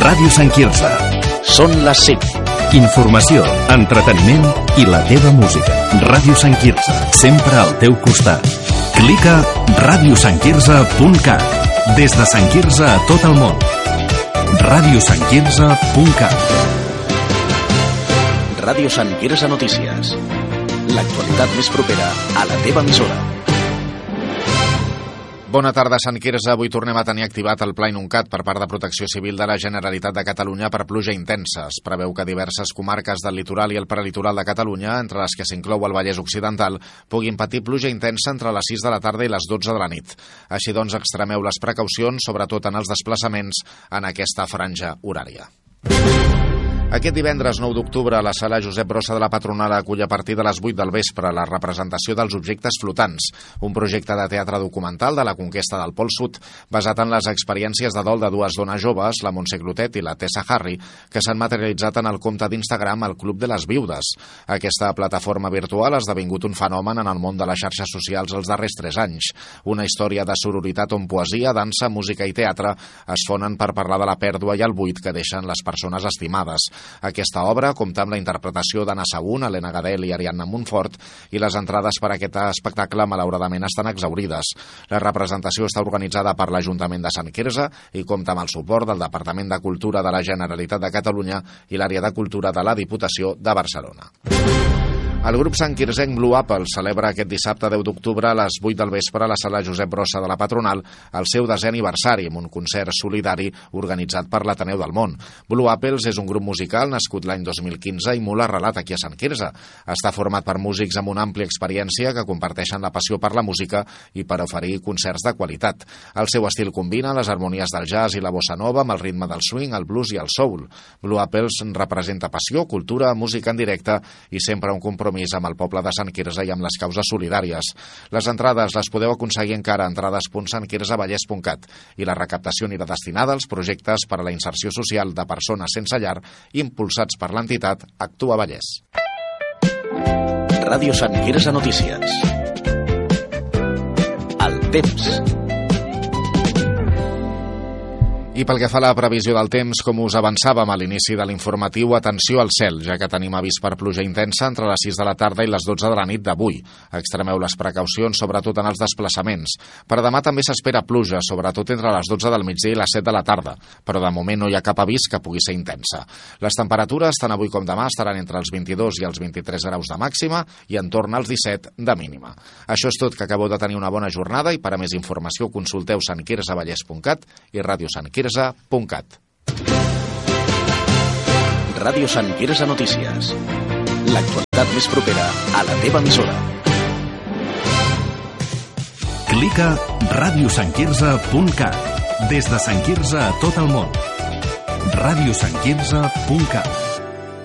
Ràdio Sant Quirze. Són les 5. Informació, entreteniment i la teva música. Ràdio Sant Quirze, sempre al teu costat. Clica radiosantquirze.cat. Des de Sant Quirze a tot el món. radiosantquirze.cat. Ràdio Sant Quirze Notícies. L'actualitat més propera a la teva emissora. Bona tarda, Sant Quirze. Avui tornem a tenir activat el Pla Inuncat per part de Protecció Civil de la Generalitat de Catalunya per pluja intensa. Es preveu que diverses comarques del litoral i el prelitoral de Catalunya, entre les que s'inclou el Vallès Occidental, puguin patir pluja intensa entre les 6 de la tarda i les 12 de la nit. Així doncs, extremeu les precaucions, sobretot en els desplaçaments en aquesta franja horària. Aquest divendres 9 d'octubre a la sala Josep Brossa de la Patronal acull a partir de les 8 del vespre la representació dels objectes flotants, un projecte de teatre documental de la conquesta del Pol Sud basat en les experiències de dol de dues dones joves, la Montse Clotet i la Tessa Harry, que s'han materialitzat en el compte d'Instagram al Club de les Viudes. Aquesta plataforma virtual ha esdevingut un fenomen en el món de les xarxes socials els darrers 3 anys. Una història de sororitat on poesia, dansa, música i teatre es fonen per parlar de la pèrdua i el buit que deixen les persones estimades. Aquesta obra compta amb la interpretació d'Anna Sagún, Helena Gadel i Ariadna Montfort, i les entrades per a aquest espectacle malauradament estan exhaurides. La representació està organitzada per l'Ajuntament de Sant Quirze i compta amb el suport del Departament de Cultura de la Generalitat de Catalunya i l'Àrea de Cultura de la Diputació de Barcelona. El grup santquirzenc Blue Apple celebra aquest dissabte 10 d'octubre a les 8 del vespre a la sala Josep Brossa de la Patronal el seu 10è aniversari amb un concert solidari organitzat per l'Ateneu del Món. Blue Apples és un grup musical nascut l'any 2015 i molt arrelat aquí a Sant Quirze. Està format per músics amb una àmplia experiència que comparteixen la passió per la música i per oferir concerts de qualitat. El seu estil combina les harmonies del jazz i la bossa nova amb el ritme del swing, el blues i el soul. Blue Apples representa passió, cultura, música en directe i sempre un compromís amb el poble de Sant Quirze i amb les causes solidàries. Les entrades les podeu aconseguir encara a entrades.santquirzevallès.cat i la recaptació anirà destinada als projectes per a la inserció social de persones sense llar impulsats per l'entitat Actua Vallès. Ràdio Sant Quirze Notícies. El temps. I pel que fa a la previsió del temps, com us avançàvem a l'inici de l'informatiu, atenció al cel, ja que tenim avís per pluja intensa entre les 6 de la tarda i les 12 de la nit d'avui. Extremeu les precaucions, sobretot en els desplaçaments. Per demà també s'espera pluja, sobretot entre les 12 del migdia i les 7 de la tarda, però de moment no hi ha cap avís que pugui ser intensa. Les temperatures, tant avui com demà, estaran entre els 22 i els 23 graus de màxima i entorn als 17 de mínima. Això és tot, que acabeu de tenir una bona jornada i per a més informació consulteu santquirzevallès.cat i radiosantquirze.cat. Ràdio Sant Quirze Notícies. L'actualitat més propera a la teva emissora. Clica radiosantquirze.cat. Des de Sant Quirze a tot el món. radiosantquirze.cat.